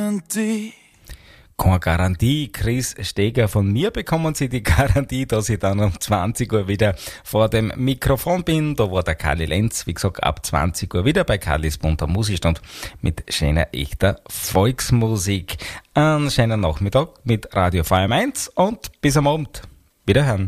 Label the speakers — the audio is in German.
Speaker 1: Garantie.
Speaker 2: Keine Garantie, Chris Steger. Von mir bekommen Sie die Garantie, dass ich dann um 20 Uhr wieder vor dem Mikrofon bin. Da war der Karli Lenz, wie gesagt, ab 20 Uhr wieder bei Karlis bunter Musikstund mit schöner, echter Volksmusik. Einen schönen Nachmittag mit Radio FM1 und bis am Abend. Wiederhören.